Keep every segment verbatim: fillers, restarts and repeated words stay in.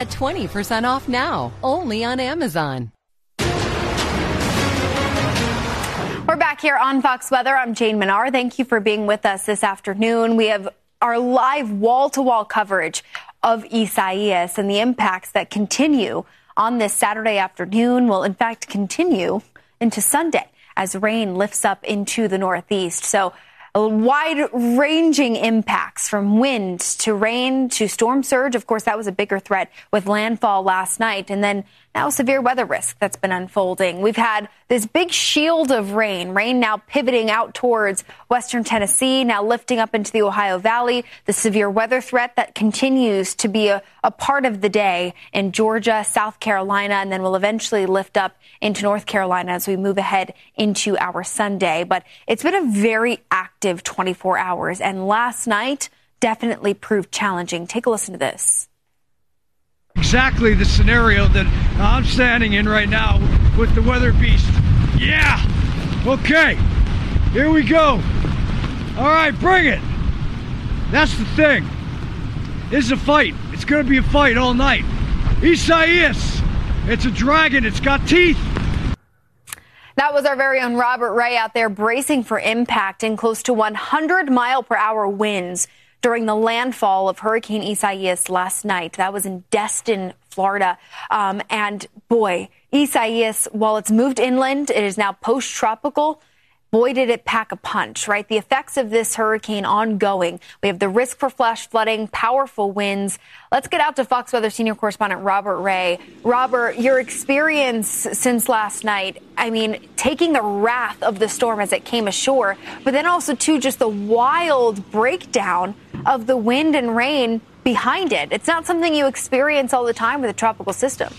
At twenty percent off now, only on Amazon. We're back here on Fox Weather. I'm Jane Menard. Thank you for being with us this afternoon. We have our live wall-to-wall coverage of Isaias and the impacts that continue on this Saturday afternoon will, in fact, continue into Sunday as rain lifts up into the northeast. So wide-ranging impacts from wind to rain to storm surge. Of course, that was a bigger threat with landfall last night. And then now severe weather risk that's been unfolding. We've had this big shield of rain, rain now pivoting out towards western Tennessee, now lifting up into the Ohio Valley, the severe weather threat that continues to be a, a part of the day in Georgia, South Carolina, and then will eventually lift up into North Carolina as we move ahead into our Sunday. But it's been a very active twenty-four hours, and last night definitely proved challenging. Take a listen to this. Exactly the scenario that I'm standing in right now with the weather beast. Yeah. Okay. Here we go. All right, bring it. That's the thing. This is a fight. It's going to be a fight all night. Isaias. It's a dragon. It's got teeth. That was our very own Robert Ray out there bracing for impact in close to one hundred mile per hour winds during the landfall of Hurricane Isaias last night. That was in Destin, Florida. Um, and boy, Isaias, while it's moved inland, it is now post-tropical. Boy, did it pack a punch, right? The effects of this hurricane ongoing. We have the risk for flash flooding, powerful winds. Let's get out to Fox Weather senior correspondent Robert Ray. Robert, your experience since last night, I mean, taking the wrath of the storm as it came ashore, but then also, too, just the wild breakdown of the wind and rain behind it. It's not something you experience all the time with a tropical system.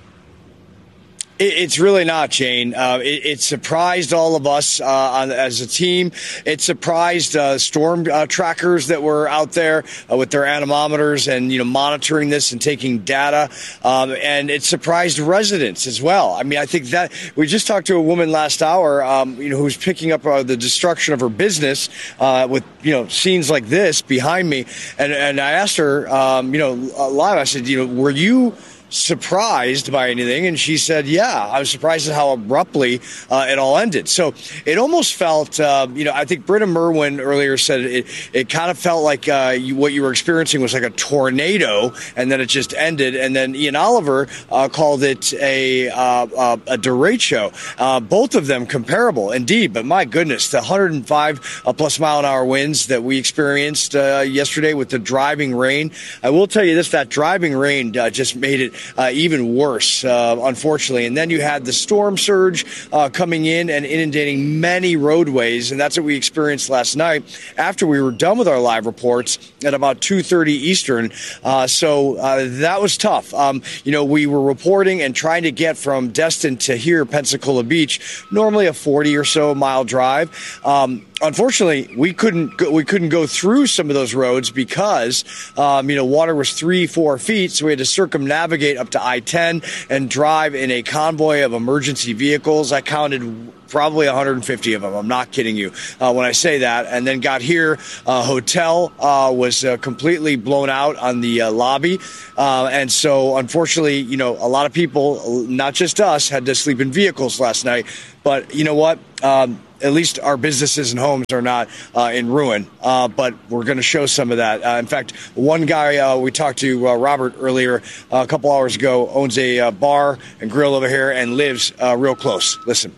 It's really not, Jane. Uh, it, it surprised all of us uh, on, as a team. It surprised uh, storm uh, trackers that were out there uh, with their anemometers and, you know, monitoring this and taking data. Um, and it surprised residents as well. I mean, I think that we just talked to a woman last hour, um, you know, who was picking up uh, the destruction of her business uh, with, you know, scenes like this behind me. And, and I asked her, um, you know, live, I said, you know, were you surprised by anything? And she said, yeah, I was surprised at how abruptly uh, it all ended. So it almost felt, uh, you know, I think Britta Merwin earlier said it, it kind of felt like uh, you, what you were experiencing was like a tornado, and then it just ended. And then Ian Oliver uh, called it a, uh, uh, a derecho. Uh, both of them comparable, indeed. But my goodness, the one hundred five uh, plus mile an hour winds that we experienced uh, yesterday with the driving rain. I will tell you this, that driving rain uh, just made it Uh, even worse, uh, unfortunately. And then you had the storm surge uh, coming in and inundating many roadways, and that's what we experienced last night after we were done with our live reports at about two thirty Eastern. Uh, so uh, that was tough. Um, you know, we were reporting and trying to get from Destin to here, Pensacola Beach, normally a forty or so mile drive. Um, Unfortunately, we couldn't go, we couldn't go through some of those roads because um, you know, water was three, four feet, so we had to circumnavigate up to I ten and drive in a convoy of emergency vehicles. I counted probably one hundred fifty of them. I'm not kidding you uh, when I say that. And then got here, uh, hotel uh, was uh, completely blown out on the uh, lobby, uh, and so unfortunately, you know, a lot of people, not just us, had to sleep in vehicles last night. But you know what? Um, At least our businesses and homes are not uh, in ruin, uh, but we're going to show some of that. Uh, in fact, one guy uh, we talked to, uh, Robert, earlier uh, a couple hours ago, owns a uh, bar and grill over here and lives uh, real close. Listen.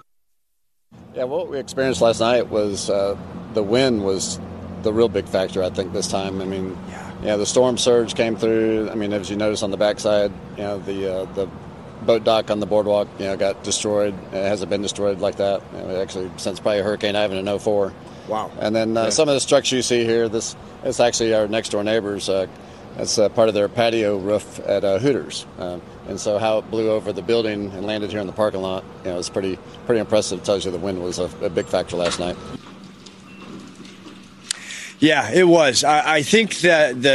Yeah, what we experienced last night was uh, the wind was the real big factor, I think, this time. I mean, yeah, yeah the storm surge came through. I mean, as you notice on the backside, you know, the uh, the boat dock on the boardwalk, you know, got destroyed. It hasn't been destroyed like that, you know, actually, since probably Hurricane Ivan in oh four. Wow. And then uh, yeah. some of the structures you see here, this is actually our next-door neighbors. Uh, it's uh, part of their patio roof at uh, Hooters. Uh, and so how it blew over the building and landed here in the parking lot, you know, it's pretty pretty impressive. It tells you the wind was a, a big factor last night. Yeah, it was. I, I think that the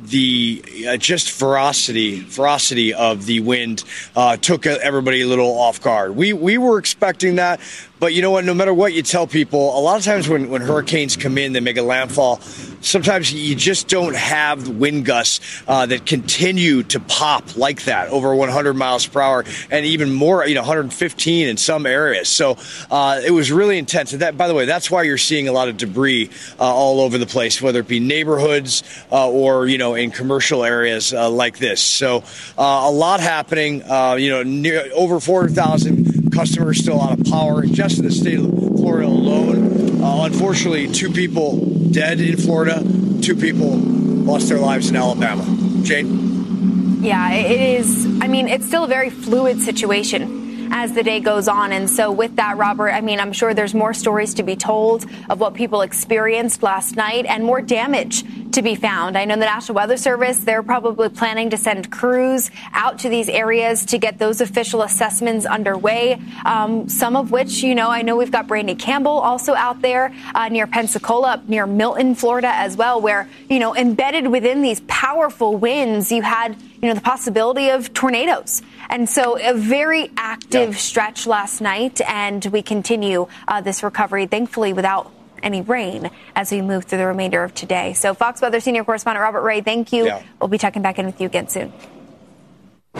the uh, just ferocity, ferocity of the wind uh, took everybody a little off guard. We we were expecting that, but you know what? No matter what you tell people, a lot of times when, when hurricanes come in, they make a landfall. Sometimes you just don't have wind gusts uh, that continue to pop like that over one hundred miles per hour, and even more, you know, one hundred fifteen in some areas. So uh, it was really intense. And that, by the way, that's why you're seeing a lot of debris uh, all over the place, whether it be neighborhoods uh, or, you know, in commercial areas uh, like this. So uh, a lot happening. Uh, you know, near, over four hundred thousand customers still out of power just in the state of Florida alone. Uh, unfortunately, two people dead in Florida. Two people lost their lives in Alabama. Jane? Yeah, it is. I mean, it's still a very fluid situation as the day goes on. And so with that, Robert, I mean, I'm sure there's more stories to be told of what people experienced last night and more damage to be found. I know the National Weather Service, they're probably planning to send crews out to these areas to get those official assessments underway, um, some of which, you know, I know we've got Brandy Campbell also out there uh, near Pensacola, up near Milton, Florida as well, where, you know, embedded within these powerful winds, you had, you know, the possibility of tornadoes. And so a very active yeah. stretch last night, and we continue uh, this recovery, thankfully, without any rain as we move through the remainder of today. So Fox Weather Senior Correspondent Robert Ray, thank you. Yeah. We'll be checking back in with you again soon. All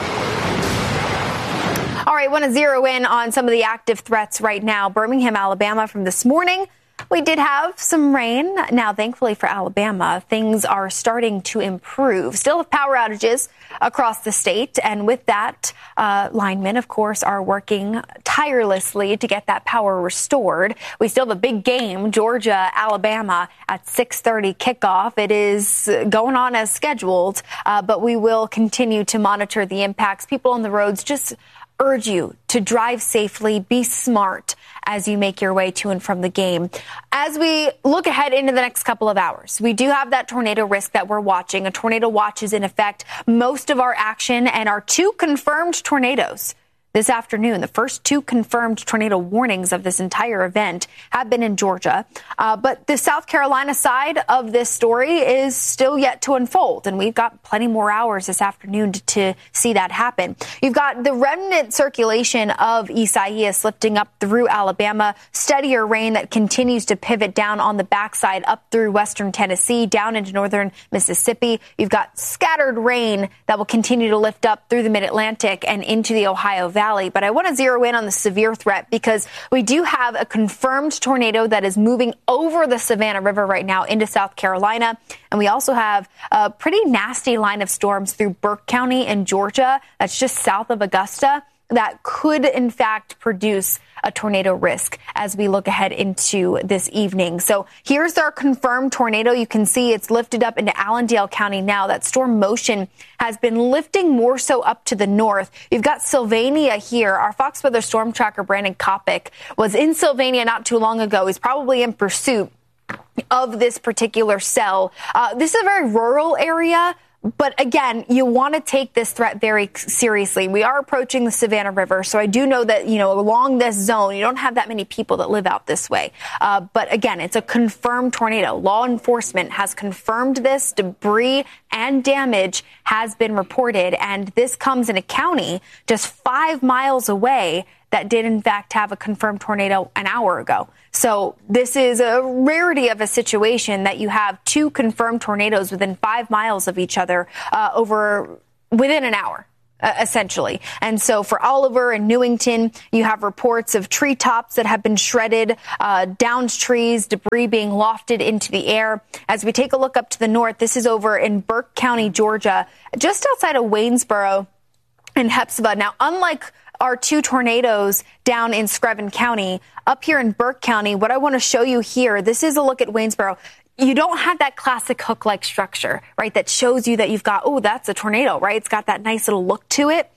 right, want to zero in on some of the active threats right now. Birmingham, Alabama from this morning. We did have some rain. Now, thankfully for Alabama, things are starting to improve. Still have power outages across the state. And with that, uh, linemen, of course, are working tirelessly to get that power restored. We still have a big game, Georgia, Alabama, at six thirty kickoff. It is going on as scheduled, uh, but we will continue to monitor the impacts. People on the roads, just urge you to drive safely, be smart as you make your way to and from the game. As we look ahead into the next couple of hours, we do have that tornado risk that we're watching. A tornado watch is in effect. Most of our action and our two confirmed tornadoes this afternoon, the first two confirmed tornado warnings of this entire event have been in Georgia. Uh, but the South Carolina side of this story is still yet to unfold. And we've got plenty more hours this afternoon to, to see that happen. You've got the remnant circulation of Isaias lifting up through Alabama, steadier rain that continues to pivot down on the backside up through western Tennessee, down into northern Mississippi. You've got scattered rain that will continue to lift up through the mid-Atlantic and into the Ohio Valley. But I want to zero in on the severe threat because we do have a confirmed tornado that is moving over the Savannah River right now into South Carolina. And we also have a pretty nasty line of storms through Burke County in Georgia. That's just south of Augusta. That could, in fact, produce a tornado risk as we look ahead into this evening. So here's our confirmed tornado. You can see it's lifted up into Allendale County now. That storm motion has been lifting more so up to the north. You've got Sylvania here. Our Fox Weather storm tracker, Brandon Kopic, was in Sylvania not too long ago. He's probably in pursuit of this particular cell. Uh, this is a very rural area. But again, you want to take this threat very seriously. We are approaching the Savannah River, so I do know that, you know, along this zone, you don't have that many people that live out this way. Uh, but again, it's a confirmed tornado. Law enforcement has confirmed this. Debris and damage has been reported, and this comes in a county just five miles away that did, in fact, have a confirmed tornado an hour ago. So this is a rarity of a situation that you have two confirmed tornadoes within five miles of each other uh, over within an hour, uh, essentially. And so for Oliver and Newington, you have reports of treetops that have been shredded, uh, downed trees, debris being lofted into the air. As we take a look up to the north, this is over in Burke County, Georgia, just outside of Waynesboro and Hepzibah. Now, unlike our two tornadoes down in Screven County, up here in Burke County, what I want to show you here, this is a look at Waynesboro. You don't have that classic hook-like structure, right, that shows you that you've got, oh, that's a tornado, right? It's got that nice little look to it.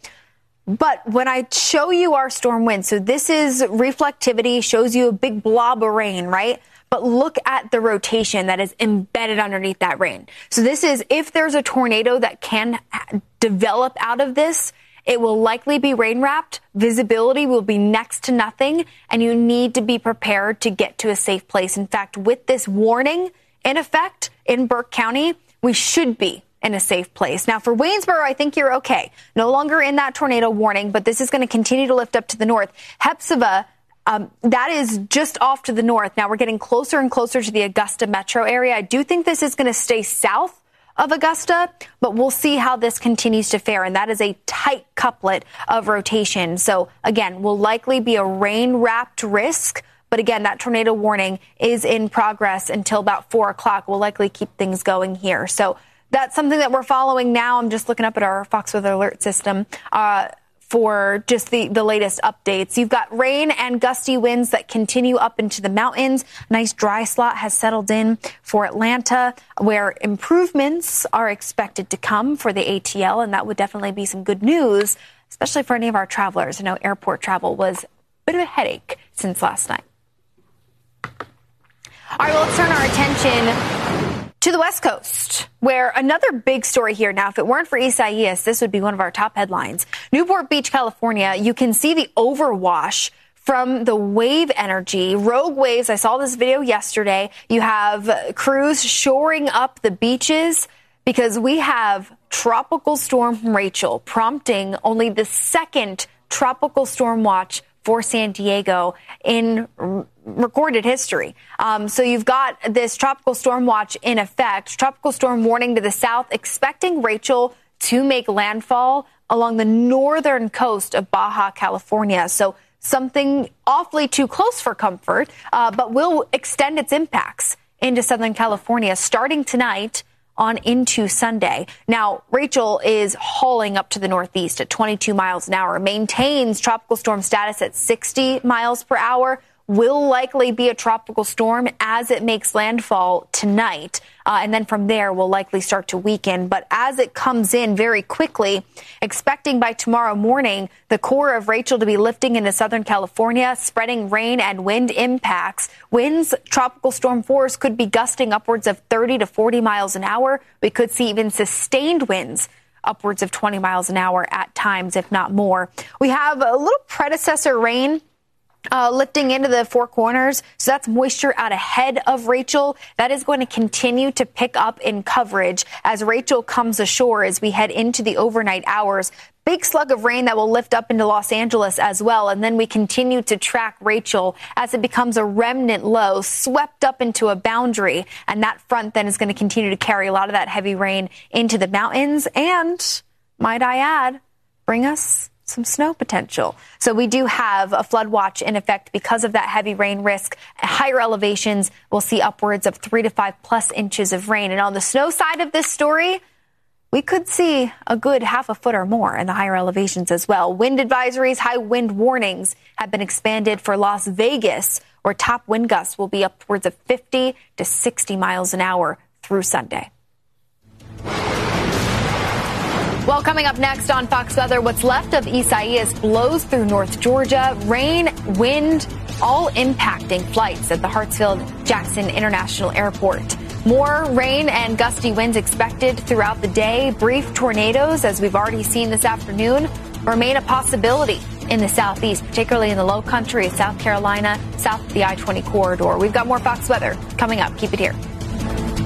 But when I show you our storm wind, so this is reflectivity, shows you a big blob of rain, right? But look at the rotation that is embedded underneath that rain. So this is, if there's a tornado that can develop out of this, it will likely be rain-wrapped, visibility will be next to nothing, and you need to be prepared to get to a safe place. In fact, with this warning in effect in Burke County, we should be in a safe place. Now, for Waynesboro, I think you're okay. No longer in that tornado warning, but this is going to continue to lift up to the north. Hephzibah, um, that is just off to the north. Now, we're getting closer and closer to the Augusta metro area. I do think this is going to stay south of Augusta, but we'll see how this continues to fare. And that is a tight couplet of rotation. So, again, will likely be a rain-wrapped risk. But again, that tornado warning is in progress until about four o'clock. We'll likely keep things going here. So that's something that we're following now. I'm just looking up at our Fox Weather Alert system uh, for just the, the latest updates. You've got rain and gusty winds that continue up into the mountains. Nice dry slot has settled in for Atlanta, where improvements are expected to come for the A T L. And that would definitely be some good news, especially for any of our travelers. I know airport travel was a bit of a headache since last night. All right, well, let's turn our attention to the West Coast, where another big story here. Now, if it weren't for Isaias, this would be one of our top headlines. Newport Beach, California, you can see the overwash from the wave energy. Rogue waves, I saw this video yesterday. You have crews shoring up the beaches because we have Tropical Storm Rachel prompting only the second tropical storm watch for San Diego in r- recorded history. Um, so you've got this tropical storm watch in effect, tropical storm warning to the south, expecting Rachel to make landfall along the northern coast of Baja California. So something awfully too close for comfort, uh, but will extend its impacts into Southern California starting tonight on into Sunday. Now, Rachel is hauling up to the northeast at twenty-two miles an hour, maintains tropical storm status at sixty miles per hour, will likely be a tropical storm as it makes landfall tonight. Uh, and then from there, will likely start to weaken. But as it comes in very quickly, expecting by tomorrow morning, the core of Rachel to be lifting into Southern California, spreading rain and wind impacts. Winds, tropical storm force could be gusting upwards of thirty to forty miles an hour. We could see even sustained winds upwards of twenty miles an hour at times, if not more. We have a little predecessor rain Uh, lifting into the Four Corners. So that's moisture out ahead of Rachel. That is going to continue to pick up in coverage as Rachel comes ashore as we head into the overnight hours. Big slug of rain that will lift up into Los Angeles as well. And then we continue to track Rachel as it becomes a remnant low, swept up into a boundary. And that front then is going to continue to carry a lot of that heavy rain into the mountains. And might I add, bring us some snow potential. So we do have a flood watch in effect because of that heavy rain risk. At higher elevations, we'll see upwards of three to five plus inches of rain. And on the snow side of this story, we could see a good half a foot or more in the higher elevations as well. Wind advisories, high wind warnings have been expanded for Las Vegas, where top wind gusts will be upwards of fifty to sixty miles an hour through Sunday. Well, coming up next on Fox Weather, what's left of Isaias blows through North Georgia. Rain, wind, all impacting flights at the Hartsfield-Jackson International Airport. More rain and gusty winds expected throughout the day. Brief tornadoes, as we've already seen this afternoon, remain a possibility in the southeast, particularly in the low country of South Carolina, south of the I twenty corridor. We've got more Fox Weather coming up. Keep it here.